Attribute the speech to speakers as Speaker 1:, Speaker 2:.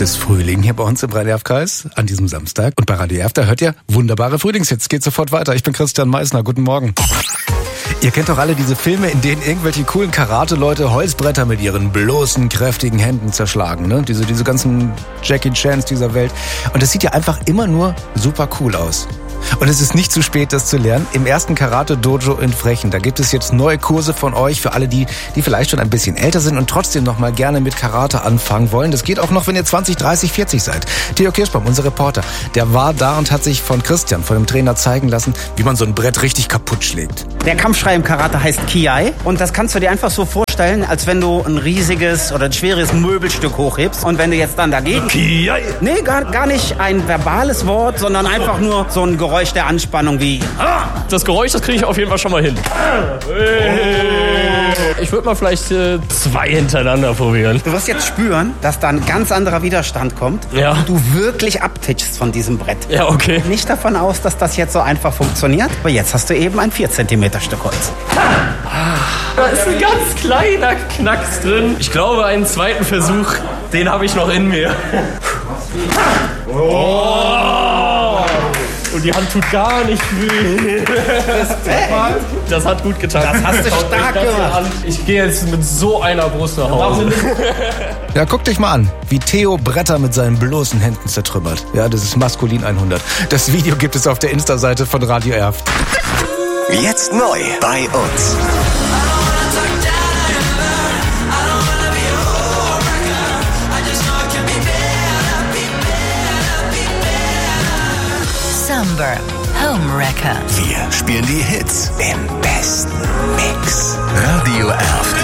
Speaker 1: Es ist Frühling hier bei uns im Rhein-Erft-Kreis an diesem Samstag. Und bei Radio Erft, da hört ihr wunderbare Frühlingshits. Geht sofort weiter. Ich bin Christian Meissner. Guten Morgen. Ihr kennt doch alle diese Filme, in denen irgendwelche coolen Karate-Leute Holzbretter mit ihren bloßen, kräftigen Händen zerschlagen. Ne? Diese ganzen Jackie Chans dieser Welt. Und das sieht ja einfach immer nur super cool aus. Und es ist nicht zu spät, das zu lernen. Im ersten Karate-Dojo in Frechen, da gibt es jetzt neue Kurse von euch für alle, die vielleicht schon ein bisschen älter sind und trotzdem noch mal gerne mit Karate anfangen wollen. Das geht auch noch, wenn ihr 20, 30, 40 seid. Theo Kirschbaum, unser Reporter, der war da und hat sich von Christian, von dem Trainer, zeigen lassen, wie man so ein Brett richtig kaputt schlägt.
Speaker 2: Der Kampfschrei im Karate heißt Kiai und das kannst du dir einfach so vorstellen, als wenn du ein riesiges oder ein schweres Möbelstück hochhebst und wenn du jetzt dann dagegen...
Speaker 3: Kiai?
Speaker 2: Nee, gar nicht ein verbales Wort, sondern einfach nur so ein Geräusch der Anspannung wie...
Speaker 3: Das Geräusch, das kriege ich auf jeden Fall schon mal hin. Ich würde mal vielleicht 2 hintereinander probieren.
Speaker 2: Du wirst jetzt spüren, dass da ein ganz anderer Widerstand kommt
Speaker 3: Ja.
Speaker 2: und du wirklich abtitschst von diesem Brett.
Speaker 3: Ja, okay.
Speaker 2: Nicht davon aus, dass das jetzt so einfach funktioniert, aber jetzt hast du eben ein 4 cm Stück Holz.
Speaker 3: Da ist ein ganz kleiner Knacks drin. Ich glaube, einen zweiten Versuch, den habe ich noch in mir. Oh! Und die Hand tut gar nicht weh. Das hat gut getan.
Speaker 2: Das hast du stark gemacht.
Speaker 3: Ich gehe jetzt mit so einer Brust nach Hause.
Speaker 1: Ja, guck dich mal an, wie Theo Bretter mit seinen bloßen Händen zertrümmert. Ja, das ist Maskulin 100. Das Video gibt es auf der Insta-Seite von Radio Erft.
Speaker 4: Jetzt neu bei uns.
Speaker 5: Sunburn Homewrecker.
Speaker 4: Wir spielen die Hits im besten Mix. Radio Erft.